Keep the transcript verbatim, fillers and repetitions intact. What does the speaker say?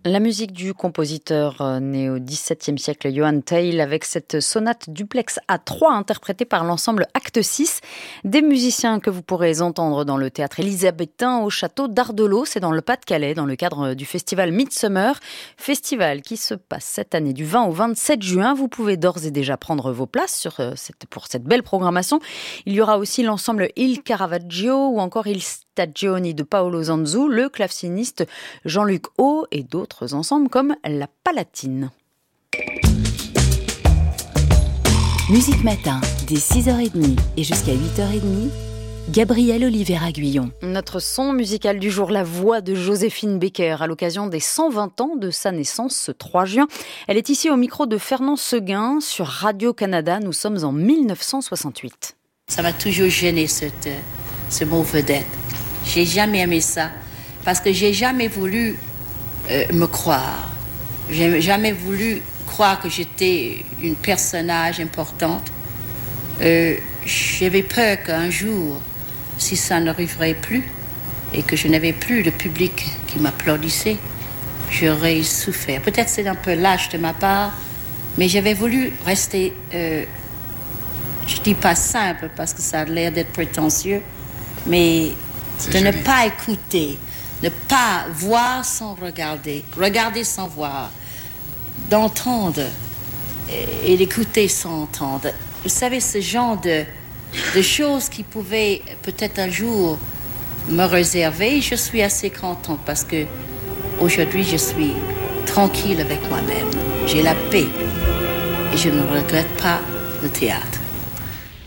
La musique du compositeur euh, né au dix-septième siècle, Johann Theil, avec cette sonate duplex à trois interprétée par l'ensemble Acte six, des musiciens que vous pourrez entendre dans le théâtre élisabétain au château d'Ardelot, c'est dans le Pas-de-Calais, dans le cadre du festival Midsummer, festival qui se passe cette année du vingt au vingt-sept juin. Vous pouvez d'ores et déjà prendre vos places sur cette, pour cette belle programmation. Il y aura aussi l'ensemble Il Caravaggio ou encore Il Stagioni de Paolo Zanzu, le claveciniste Jean-Luc Haut et d'autres ensembles comme La Palatine. Musique Matin, dès six heures trente et jusqu'à huit heures trente, Gabrielle Oliveira-Guyon. Notre son musical du jour, la voix de Joséphine Baker, à l'occasion des cent vingt ans de sa naissance ce trois juin. Elle est ici au micro de Fernand Seguin sur Radio-Canada. Nous sommes en mille neuf cent soixante-huit. Ça m'a toujours gêné, cette, ce mot vedette. J'ai jamais aimé ça, parce que j'ai jamais voulu euh, me croire. J'ai jamais voulu croire que j'étais une personnage importante. Euh, j'avais peur qu'un jour, si ça n'arriverait plus et que je n'avais plus de public qui m'applaudissait, j'aurais souffert. Peut-être c'est un peu lâche de ma part, mais j'avais voulu rester, euh, je dis pas simple parce que ça a l'air d'être prétentieux, mais c'est de joli. Ne pas écouter, ne pas voir sans regarder, regarder sans voir, d'entendre et, et d'écouter sans entendre. Vous savez, ce genre de, de choses qui pouvaient peut-être un jour me réserver, je suis assez contente parce que aujourd'hui je suis tranquille avec moi-même. J'ai la paix et je ne regrette pas le théâtre.